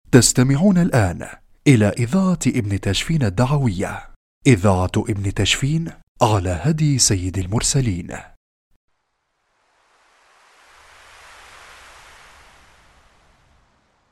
تستمعون الآن إلى إذاعة ابن تشفين الدعوية، إذاعة ابن تشفين على هدي سيد المرسلين.